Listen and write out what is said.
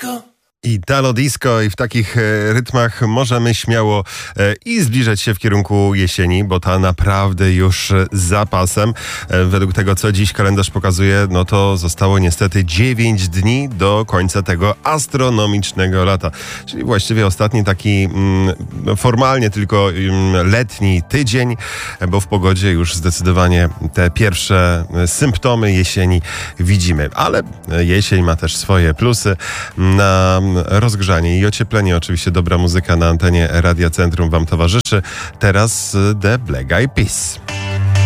Italo disco i w takich rytmach możemy śmiało i zbliżać się w kierunku jesieni, bo ta naprawdę już za pasem. Według tego, co dziś kalendarz pokazuje, no to zostało niestety 9 dni do końca tego astronomicznego lata. Czyli właściwie ostatni taki formalnie tylko letni tydzień, bo w pogodzie już zdecydowanie te pierwsze symptomy jesieni widzimy. Ale jesień ma też swoje plusy. Na rozgrzanie i ocieplenie oczywiście dobra muzyka na antenie Radia Centrum wam towarzyszy. Teraz The Black Eyed Peas.